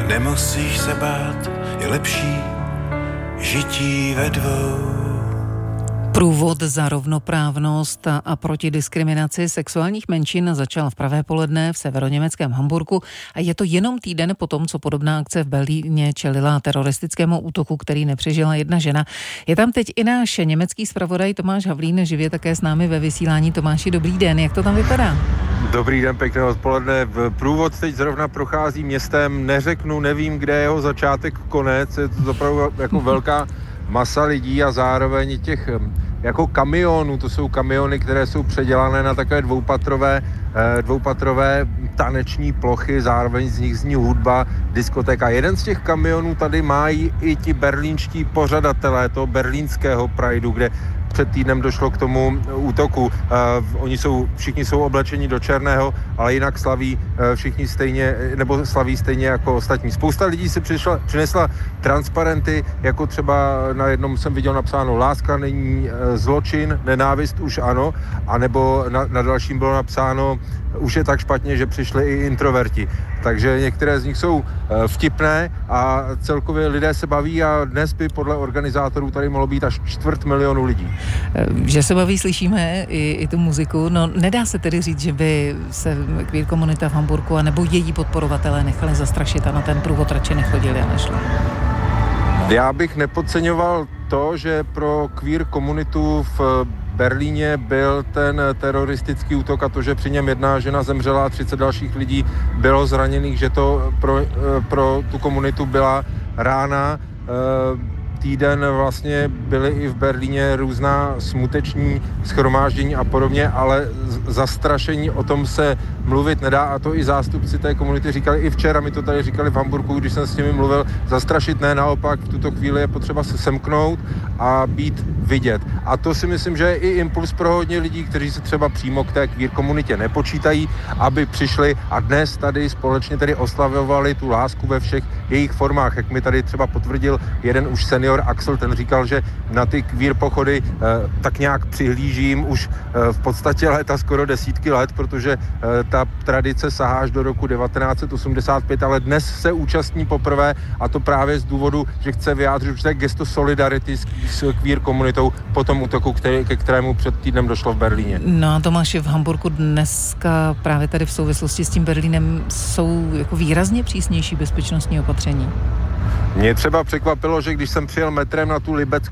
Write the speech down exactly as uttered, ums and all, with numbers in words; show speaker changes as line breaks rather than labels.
Nemusíš se bát, je lepší žití ve dvou.
Průvod za rovnoprávnost a proti diskriminaci sexuálních menšin začal v pravé poledne v severoněmeckém Hamburku a je to jenom týden po tom, co podobná akce v Berlíně čelila teroristickému útoku, který nepřežila jedna žena. Je tam teď i náš německý zpravodaj Tomáš Havlín, živě také s námi ve vysílání. Tomáši, dobrý den, jak to tam vypadá?
Dobrý den, pěkné odpoledne. Průvod teď zrovna prochází městem, neřeknu, nevím, kde je jeho začátek, konec, je to opravdu jako velká masa lidí a zároveň těch jako kamionů, to jsou kamiony, které jsou předělané na takové dvoupatrové, dvoupatrové taneční plochy, zároveň z nich zní hudba, diskotéka. Jeden z těch kamionů tady mají i ti berlínští pořadatelé toho berlínského Prideu, kde před týdnem došlo k tomu útoku. Uh, oni jsou, všichni jsou oblečeni do černého, ale jinak slaví uh, všichni stejně, nebo slaví stejně jako ostatní. Spousta lidí si přišla, přinesla transparenty, jako třeba na jednom jsem viděl napsáno láska není uh, zločin, nenávist už ano, anebo na, na dalším bylo napsáno už je tak špatně, že přišli i introverti. Takže některé z nich jsou uh, vtipné a celkově lidé se baví a dnes by podle organizátorů tady mohlo být až čtvrt milionu lidí.
Že se baví, slyšíme i, i tu muziku. No, nedá se tedy říct, že by se queer komunita v Hamburku a nebo její podporovatelé nechali zastrašit a na ten průvod radši nechodili a nešli.
Já bych nepodceňoval to, že pro queer komunitu v Berlíně byl ten teroristický útok a to, že při něm jedna žena zemřela a třicet dalších lidí bylo zraněných, že to pro, pro tu komunitu byla rána. Týden vlastně byly i v Berlíně různá smuteční shromáždění a podobně, ale zastrašení o tom se mluvit nedá a to i zástupci té komunity říkali i včera, mi to tady říkali v Hamburku, když jsem s nimi mluvil, zastrašit ne, naopak v tuto chvíli je potřeba se semknout a být vidět. A to si myslím, že je i impuls pro hodně lidí, kteří se třeba přímo k té queer komunitě nepočítají, aby přišli a dnes tady společně tedy oslavovali tu lásku ve všech jejich formách, jak mi tady třeba potvrdil jeden už senior Axel, ten říkal, že na ty queer pochody eh, tak nějak přihlížím už eh, v podstatě léta skoro desítky let, protože eh, ta tradice sahá až do roku devatenáct set osmdesát pět, ale dnes se účastní poprvé a to právě z důvodu, že chce vyjádřit určité gesto solidarity s, s queer komunitou po tom útoku, který, ke kterému před týdnem došlo v Berlíně.
No a Tomáši, v Hamburku dneska právě tady v souvislosti s tím Berlínem jsou jako výrazně přísnější bezpečnostní opatření.
Mě třeba překvapilo, že když jsem přijel metrem na tu Libeckou